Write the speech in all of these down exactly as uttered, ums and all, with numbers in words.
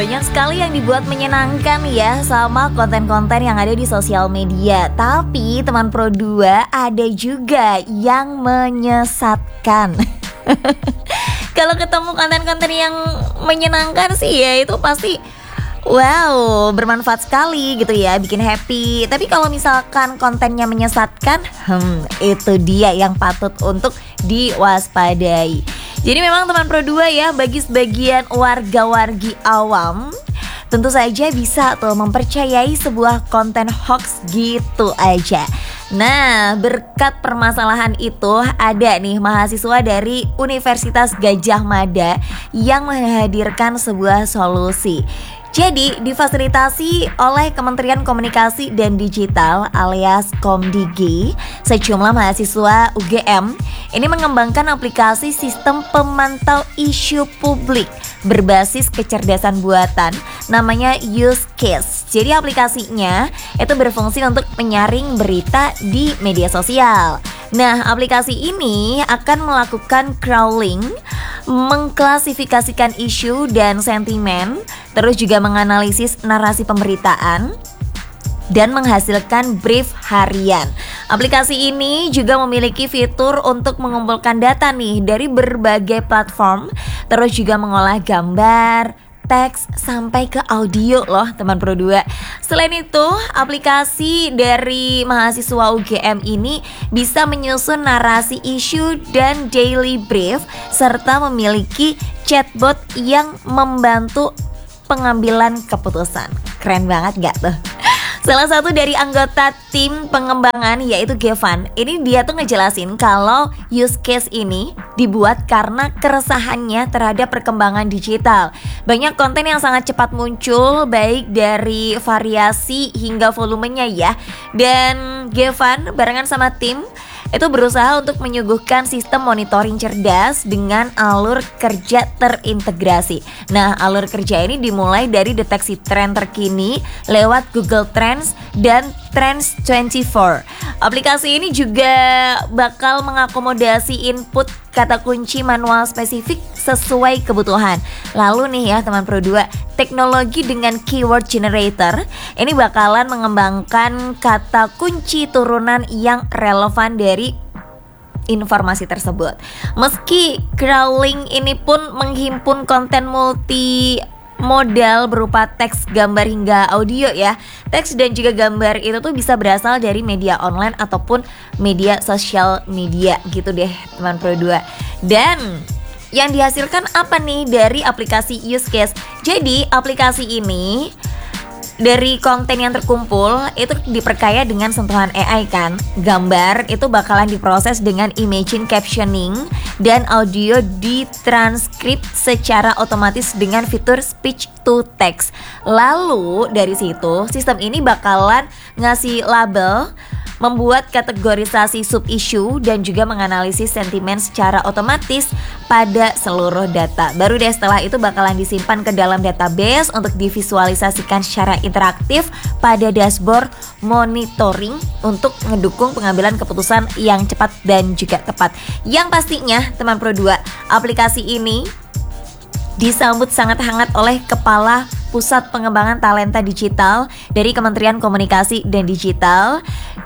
banyak sekali yang dibuat menyenangkan ya sama konten-konten yang ada di sosial media. Tapi teman Pro dua ada juga yang menyesatkan. Kalau ketemu konten-konten yang menyenangkan sih ya itu pasti wow, bermanfaat sekali gitu ya, bikin happy. Tapi kalau misalkan kontennya menyesatkan, hmm, itu dia yang patut untuk diwaspadai. Jadi memang teman Pro dua ya, bagi sebagian warga-wargi awam tentu saja bisa tuh mempercayai sebuah konten hoax gitu aja. Nah, berkat permasalahan itu ada nih mahasiswa dari Universitas Gadjah Mada yang menghadirkan sebuah solusi. Jadi difasilitasi oleh Kementerian Komunikasi dan Digital alias Komdigi, sejumlah mahasiswa U G M ini mengembangkan aplikasi sistem pemantau isu publik berbasis kecerdasan buatan namanya YouScase. Jadi aplikasinya itu berfungsi untuk menyaring berita di media sosial. Nah, aplikasi ini akan melakukan crawling, mengklasifikasikan isu dan sentimen, terus juga menganalisis narasi pemberitaan dan menghasilkan brief harian. Aplikasi ini juga memiliki fitur untuk mengumpulkan data nih dari berbagai platform, terus juga mengolah gambar, teks, sampai ke audio loh teman Pro dua. Selain itu, aplikasi dari mahasiswa U G M ini bisa menyusun narasi isu dan daily brief, serta memiliki chatbot yang membantu pengambilan keputusan. Keren banget gak tuh? Salah satu dari anggota tim pengembangan yaitu Gevan, ini dia tuh ngejelasin kalau use case ini dibuat karena keresahannya terhadap perkembangan digital. Banyak konten yang sangat cepat muncul, baik dari variasi hingga volumenya ya. Dan Gevan barengan sama tim itu berusaha untuk menyuguhkan sistem monitoring cerdas dengan alur kerja terintegrasi. Nah, alur kerja ini dimulai dari deteksi tren terkini lewat Google Trends dan Trends dua puluh empat. Aplikasi ini juga bakal mengakomodasi input kata kunci manual spesifik sesuai kebutuhan. Lalu nih ya teman Pro dua, teknologi dengan keyword generator ini bakalan mengembangkan kata kunci turunan yang relevan dari informasi tersebut. Meski crawling ini pun menghimpun konten multi modal berupa teks, gambar hingga audio ya. Teks dan juga gambar itu tuh bisa berasal dari media online ataupun media sosial media gitu deh teman Pro dua. Dan yang dihasilkan apa nih dari aplikasi YouScase? Jadi aplikasi ini dari konten yang terkumpul itu diperkaya dengan sentuhan A I kan. Gambar itu bakalan diproses dengan imaging captioning dan audio ditranskrip secara otomatis dengan fitur speech to text. Lalu dari situ sistem ini bakalan ngasih label, membuat kategorisasi sub-issue dan juga menganalisis sentimen secara otomatis pada seluruh data. Baru deh setelah itu bakalan disimpan ke dalam database untuk divisualisasikan secara interaktif pada dashboard monitoring untuk mendukung pengambilan keputusan yang cepat dan juga tepat. Yang pastinya teman Pro dua, aplikasi ini disambut sangat hangat oleh Kepala Pusat Pengembangan Talenta Digital dari Kementerian Komunikasi dan Digital.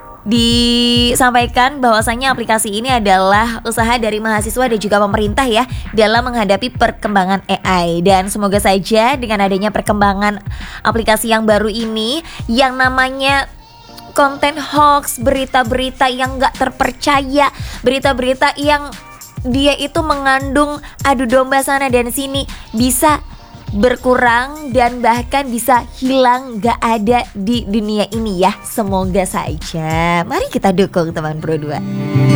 Disampaikan bahwasannya aplikasi ini adalah usaha dari mahasiswa dan juga pemerintah ya dalam menghadapi perkembangan A I. Dan semoga saja dengan adanya perkembangan aplikasi yang baru ini yang namanya konten hoax, berita-berita yang gak terpercaya, berita-berita yang dia itu mengandung adu domba sana dan sini bisa berkurang dan bahkan bisa hilang, gak ada di dunia ini ya. Semoga saja. Mari kita dukung teman Pro dua.